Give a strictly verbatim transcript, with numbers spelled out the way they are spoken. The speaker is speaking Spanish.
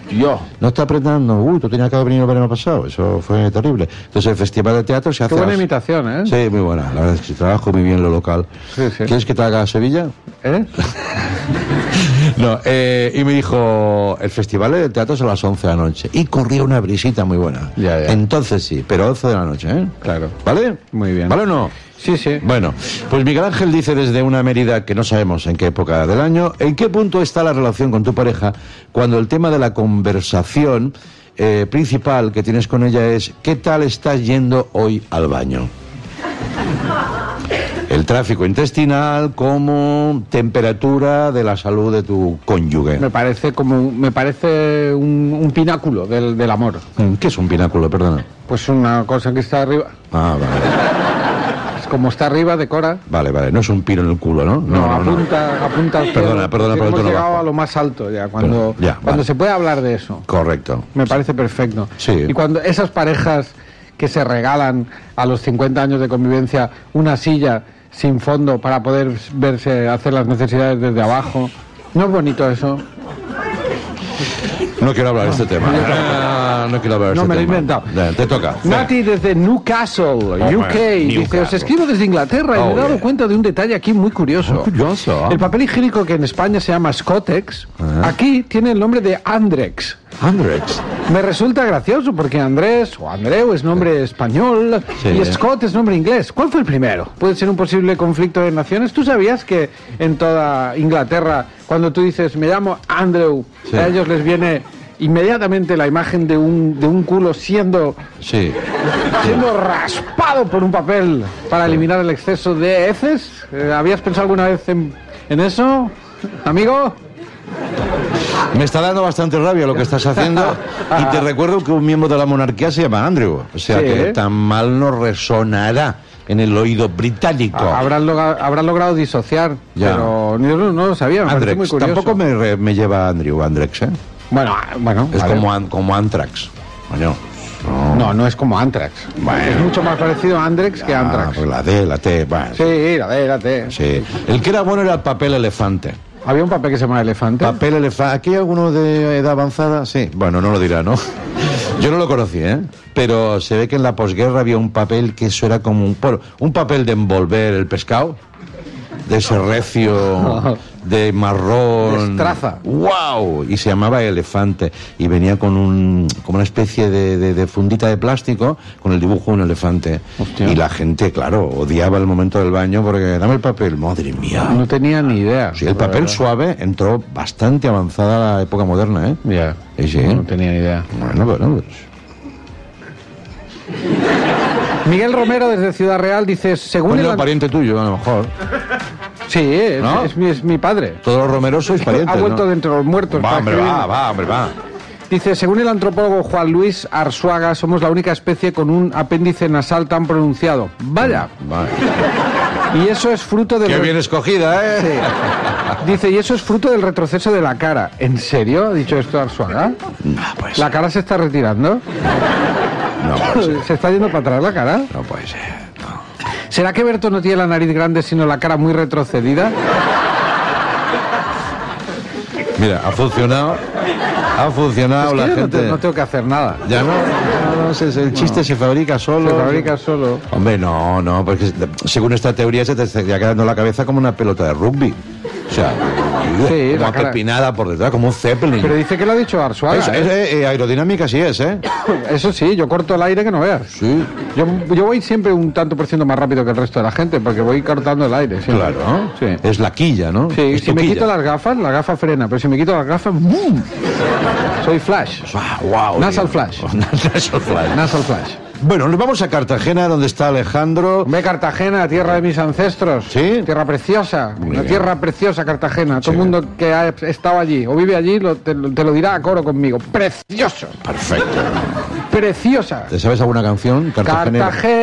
Hostia. No está apretando. Uy, tú tenías que haber venido el verano pasado. Eso fue terrible. Entonces el Festival de Teatro se hace... Qué buena las... imitación, ¿eh? Sí, muy buena. La verdad es que trabajo muy bien lo local. Sí, sí. ¿Quieres que te haga Sevilla? ¿Eh? No, eh, y me dijo, el Festival de Teatro es a las once de la noche. Y corría una brisita muy buena. Ya, ya. Entonces sí, pero once de la noche, ¿eh? Claro. ¿Vale? Muy bien. ¿Vale o no? Sí, sí. Bueno, pues Miguel Ángel dice desde una Mérida que no sabemos en qué época del año, ¿en qué punto está la relación con tu pareja cuando el tema de la conversación eh, principal que tienes con ella es ¿qué tal estás yendo hoy al baño? El tráfico intestinal como temperatura de la salud de tu cónyuge. Me parece como me parece un, un pináculo del, del amor. ¿Qué es un pináculo, perdona? Pues una cosa que está arriba. Ah, vale. Como está arriba, decora. Vale, vale, no es un pino en el culo, ¿no? No, no, apunta, no. apunta al cielo. Perdona, perdona por el Hemos tono llegado bajo. a lo más alto ya, cuando, Pero, ya, cuando vale. se puede hablar de eso. Correcto. Me parece perfecto. Sí. Y cuando esas parejas que se regalan a los cincuenta años de convivencia una silla sin fondo para poder verse hacer las necesidades desde abajo, ¿no es bonito eso? No quiero hablar de este tema. Ah, no quiero hablar de No, este me lo he tema. inventado. Ya, te toca. Nati desde Newcastle, Oh, U K, dice, Newcastle. os escribo desde Inglaterra y Oh, me he dado yeah. cuenta de un detalle aquí muy curioso. Muy curioso. El papel higiénico que en España se llama Scottex, Ah. aquí tiene el nombre de Andrex. Andrex. Me resulta gracioso porque Andrés o Andreu es nombre español Sí. y Scott es nombre inglés. ¿Cuál fue el primero? ¿Puede ser un posible conflicto de naciones? ¿Tú sabías que en toda Inglaterra, cuando tú dices me llamo Andrew, Sí. a ellos les viene inmediatamente la imagen de un, de un culo siendo, Sí. siendo raspado por un papel para eliminar el exceso de heces? Eh, ¿Habías pensado alguna vez en, en eso, amigo? Me está dando bastante rabia lo que estás haciendo y te recuerdo que un miembro de la monarquía se llama Andrew. O sea Sí. que tan mal no resonará en el oído británico. Habrán, logra- habrán logrado disociar, Ya. pero yo no, no lo sabía, me parece muy Andrex. curioso. Tampoco me, re- me lleva Andrew, Andrex, ¿eh? Bueno, bueno. Es vale. como, an- como Anthrax. Coño. No. No, no es como Anthrax. Bueno. Es mucho más parecido a Andrex que a Ah, Anthrax. pues la D, la T. Bueno, Sí, la D, la T. sí. El que era bueno era el papel elefante. Había un papel que se llama Elefante. Papel elefante. ¿Aquí hay alguno de edad avanzada? Sí. Bueno, no lo dirá, ¿no? Yo no lo conocí, ¿eh? Pero se ve que en la posguerra había un papel que eso era como un... Bueno, un papel de envolver el pescado. De ese recio, de marrón. Destraza. ¡Wow! Y se llamaba elefante. Y venía con un como una especie de, de, de fundita de plástico con el dibujo de un elefante. Hostia. Y la gente, claro, odiaba el momento del baño porque dame el papel. Madre mía. No tenía ni idea. Sí, el la papel verdad. suave entró bastante avanzada a la época moderna, ¿eh? Ya. Sí, sí. No tenía ni idea. Bueno, bueno, pues... Miguel Romero desde Ciudad Real dice, según Coño, el... an- pariente tuyo, a lo mejor. Sí, es, ¿No? es mi, es mi padre. Todos los romeros sois parientes, Ha vuelto ¿no? de entre los muertos. Va, para hombre, escribir. va, va, hombre, va. Dice, según el antropólogo Juan Luis Arzuaga, somos la única especie con un apéndice nasal tan pronunciado. Vaya. Vale. Y eso es fruto del... Qué bien escogida, ¿eh? Sí. Dice, y eso es fruto del retroceso de la cara. ¿En serio ha dicho esto Arzuaga? No puede ser. ¿La cara se está retirando? No puede ser. ¿Se está yendo para atrás la cara? No puede ser. No. ¿Será que Berto no tiene la nariz grande, sino la cara muy retrocedida? Mira, ha funcionado. Ha funcionado Es que la yo no, gente. te- no tengo que hacer nada. Ya no, no, no, se- se- el chiste se fabrica solo. Se fabrica solo. Hombre, no, no, porque según esta teoría se te estaría quedando la cabeza como una pelota de rugby. O sea, Sí, como la cara- apepinada por detrás, como un zeppelin. Pero dice que lo ha dicho Arzuaga. Es, ¿eh? es, eh, eh, aerodinámica sí es, ¿eh? Eso sí, yo corto el aire que no veas. Sí. Yo, yo voy siempre un tanto por ciento más rápido que el resto de la gente, porque voy cortando el aire. siempre. Claro. Sí. Es la quilla, ¿no? Sí, Es si me tu quito quilla. las gafas, la gafa frena, pero si me quito las gafas, ¡boom! Soy Flash. Wow, wow, Nasal tío. flash. Nasal flash. Nasal Flash. Bueno, nos vamos a Cartagena, donde está Alejandro. Ve Cartagena, tierra de mis ancestros. ¿Sí? Tierra preciosa. Muy Una bien. tierra preciosa, Cartagena. Todo Sí. el mundo que ha estado allí o vive allí lo- te, te lo dirá a coro conmigo. Precioso. Perfecto. Preciosa. ¿Te sabes alguna canción cartagenera? Cartagena.